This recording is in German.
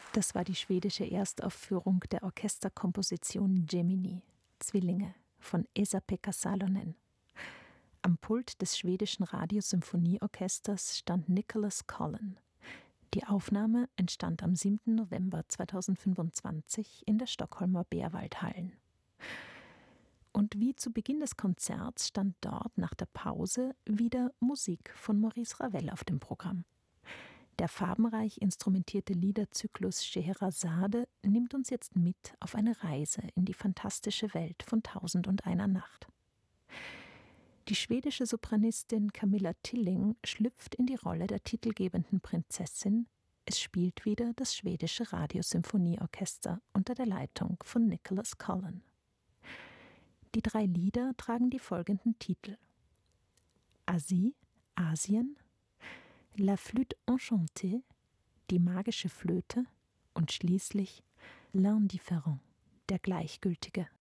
Das war die schwedische Erstaufführung der Orchesterkomposition Gemini, Zwillinge, von Esa-Pekka Salonen. Am Pult des schwedischen Radiosymphonieorchesters stand Nicholas Collin. Die Aufnahme entstand am 7. November 2025 in der Stockholmer Bärwaldhallen. Und wie zu Beginn des Konzerts stand dort nach der Pause wieder Musik von Maurice Ravel auf dem Programm. Der farbenreich instrumentierte Liederzyklus Scheherazade nimmt uns jetzt mit auf eine Reise in die fantastische Welt von 1001 Nacht. Die schwedische Sopranistin Camilla Tilling schlüpft in die Rolle der titelgebenden Prinzessin. Es spielt wieder das schwedische Radiosymphonieorchester unter der Leitung von Nicholas Collin. Die 3 Lieder tragen die folgenden Titel: Asie, Asien, La Flûte Enchantée, die magische Flöte und schließlich L'Indifférent, der Gleichgültige.